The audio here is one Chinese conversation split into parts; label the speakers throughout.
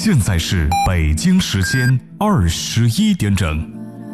Speaker 1: 现在是北京时间21点整。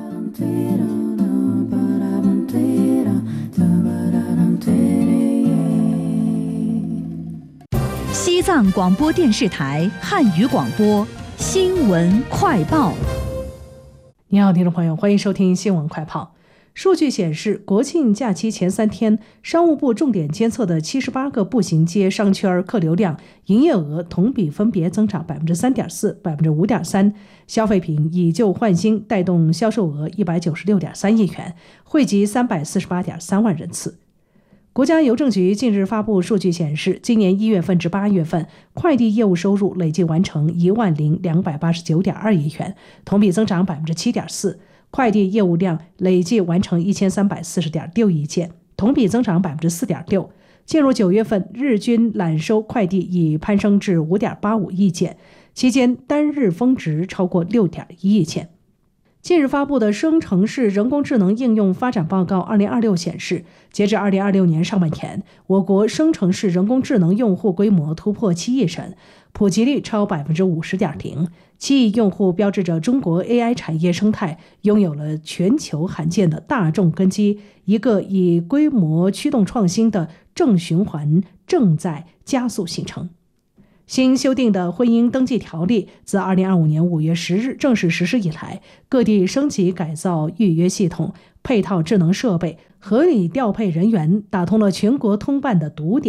Speaker 2: 西藏广播电视台汉语广播新闻快报。
Speaker 3: 你好，听众朋友，欢迎收听新闻快报。数据显示，国庆假期前3天，商务部重点监测的78个步行街商圈客流量、营业额同比分别增长 3.4%、5.3%， 消费品以旧换新带动销售额 196.3 亿元，惠及 348.3 万人次。国家邮政局近日发布数据显示，今年1月份至8月份，快递业务收入累计完成10289.2亿元，同比增长 7.4%。快递业务量累计完成1340.6亿件，同比增长 4.6%。进入9月份，日均揽收快递已攀升至 5.85 亿件，期间单日峰值超过 6.1 亿件。近日发布的生成式人工智能应用发展报告2026显示，截至2026年上半年，我国生成式人工智能用户规模突破7亿人，普及率超 50.0%。7亿用户标志着中国 AI 产业生态拥有了全球罕见的大众根基，一个以规模驱动创新的正循环正在加速形成。新修订的婚姻登记条例自2025年5月10日正式实施以来，各地升级改造预约系统，配套智能设备，合理调配人员，打通了全国通办的堵点。